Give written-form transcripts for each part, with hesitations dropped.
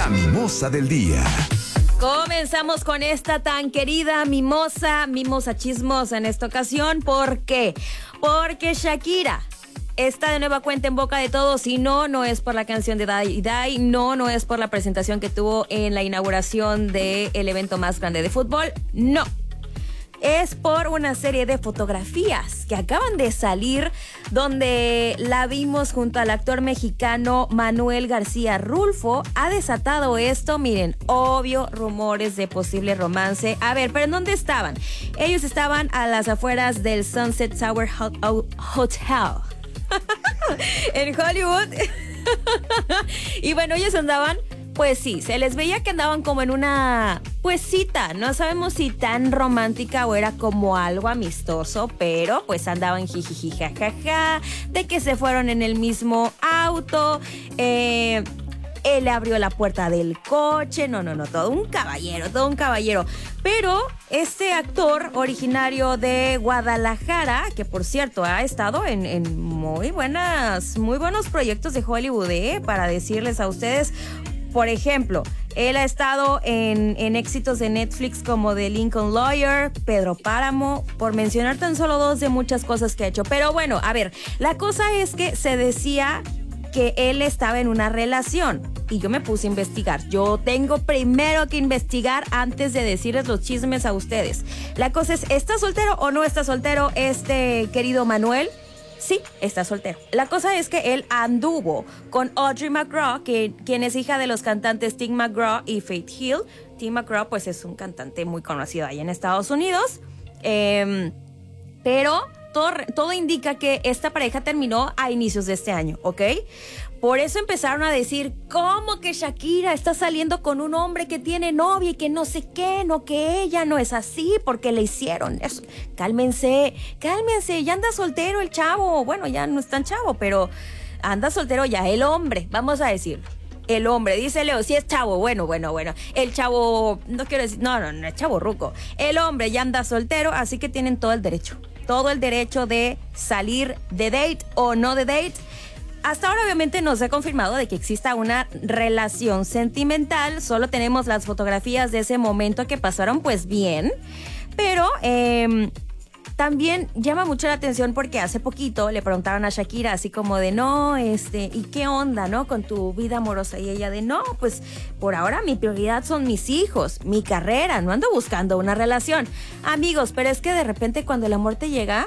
mimosa del día. Comenzamos con esta tan querida mimosa chismosa en esta ocasión. ¿Por qué? Porque Shakira está de nueva cuenta en boca de todos y no es por la canción de Die Die, no es por la presentación que tuvo en la inauguración del evento más grande de fútbol, no. Es por una serie de fotografías que acaban de salir donde la vimos junto al actor mexicano Manuel García Rulfo. Ha desatado esto, miren, obvio, rumores de posible romance. A ver, ¿pero en dónde estaban? Ellos estaban a las afueras del Sunset Tower Hotel en Hollywood. Y bueno, ellos andaban, pues sí, se les veía que andaban como en una cita. No sabemos si tan romántica o era como algo amistoso, pero pues andaban jijiji jajaja, de que se fueron en el mismo auto. Él abrió la puerta del coche. No, todo un caballero. Pero este actor originario de Guadalajara, que por cierto ha estado en muy buenos proyectos de Hollywood, para decirles a ustedes. Por ejemplo, él ha estado en éxitos de Netflix como The Lincoln Lawyer, Pedro Páramo, por mencionar tan solo dos de muchas cosas que ha hecho. Pero bueno, a ver, la cosa es que se decía que él estaba en una relación y yo me puse a investigar. Yo tengo primero que investigar antes de decirles los chismes a ustedes. La cosa es, ¿está soltero o no está soltero este querido Manuel? Sí, está soltero. La cosa es que él anduvo con Audrey McGraw, quien es hija de los cantantes Tim McGraw y Faith Hill. Tim McGraw pues es un cantante muy conocido ahí en Estados Unidos. Pero todo indica que esta pareja terminó a inicios de este año, ¿ok? Por eso empezaron a decir, ¿cómo que Shakira está saliendo con un hombre que tiene novia y que no sé qué? No, que ella no es así porque le hicieron eso. Cálmense, ya anda soltero el chavo. Bueno, ya no es tan chavo, pero anda soltero ya el hombre, vamos a decirlo. El hombre, dice Leo, sí es chavo, bueno. El chavo, no quiero decir, no es chavo ruco. El hombre ya anda soltero, así que tienen todo el derecho de salir de date o no de date. Hasta ahora obviamente no se ha confirmado de que exista una relación sentimental, solo tenemos las fotografías de ese momento que pasaron pues bien, pero también llama mucho la atención porque hace poquito le preguntaron a Shakira así como de ¿y qué onda, no? Con tu vida amorosa, y ella de no, pues por ahora mi prioridad son mis hijos, mi carrera, no ando buscando una relación. Amigos, pero es que de repente cuando el amor te llega,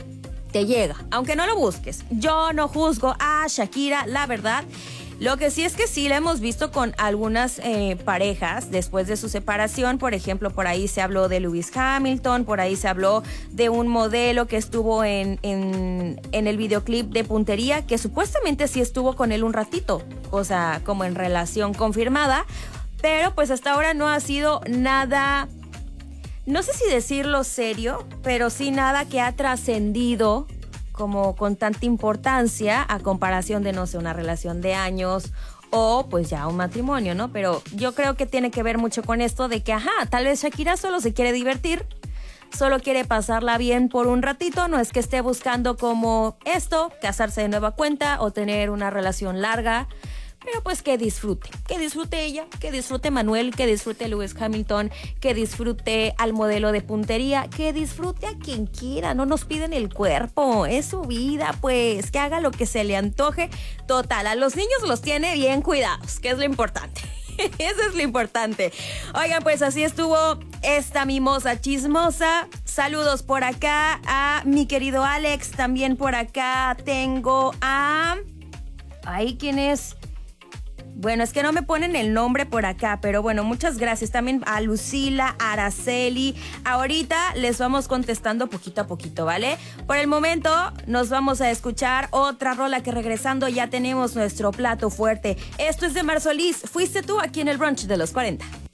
aunque no lo busques. Yo no juzgo a Shakira, la verdad. Lo que sí es que sí la hemos visto con algunas parejas después de su separación. Por ejemplo, por ahí se habló de Lewis Hamilton, por ahí se habló de un modelo que estuvo en el videoclip de Puntería, que supuestamente sí estuvo con él un ratito, o sea, como en relación confirmada, pero pues hasta ahora no ha sido nada, no sé si decirlo serio, pero sí nada que ha trascendido como con tanta importancia a comparación de, no sé, una relación de años o pues ya un matrimonio, ¿no? Pero yo creo que tiene que ver mucho con esto de que, tal vez Shakira solo se quiere divertir, solo quiere pasarla bien por un ratito, no es que esté buscando como casarse de nueva cuenta o tener una relación larga. Pero pues que disfrute ella, que disfrute Manuel, que disfrute Lewis Hamilton, que disfrute al modelo de Puntería, que disfrute a quien quiera, no nos piden el cuerpo, es su vida, pues, que haga lo que se le antoje. Total, a los niños los tiene bien cuidados, que es lo importante. Eso es lo importante. Oigan, pues así estuvo esta mimosa chismosa. Saludos por acá a mi querido Alex, también por acá tengo a... ¿quién es? Bueno, es que no me ponen el nombre por acá, pero bueno, muchas gracias también a Lucila, Araceli. Ahorita les vamos contestando poquito a poquito, ¿vale? Por el momento nos vamos a escuchar otra rola que regresando ya tenemos nuestro plato fuerte. Esto es de Marsolís, fuiste tú aquí en el brunch de los 40.